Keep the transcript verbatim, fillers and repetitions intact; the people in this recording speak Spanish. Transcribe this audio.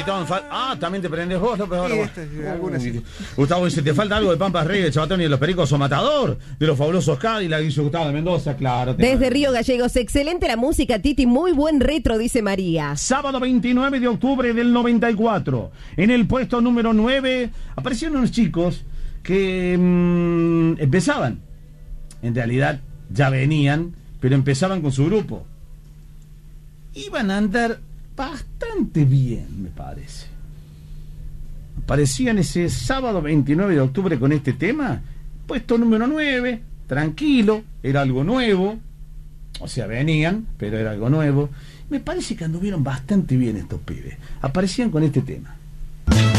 Tritón. Fal- ah, también te prendes vos, López. Sí, Ahora, este, sí, algunas sí. Gustavo dice, ¿te falta algo de Pampas Rey, de Chabatón y de los Pericos o Matador? De los fabulosos Cadillac, dice Gustavo de Mendoza, claro. te Desde falta. Río Gallegos, excelente la música, Titi, muy buen retro, dice María. Sábado veintinueve de octubre del noventa y cuatro. En el puesto número nueve aparecieron unos chicos que mmm, empezaban. En realidad ya venían, pero empezaban con su grupo. Iban a andar bastante bien, me parece. Aparecían ese sábado veintinueve de octubre con este tema. Puesto número nueve, tranquilo, era algo nuevo. O sea, venían, pero era algo nuevo. Me parece que anduvieron bastante bien estos pibes. Aparecían con este tema.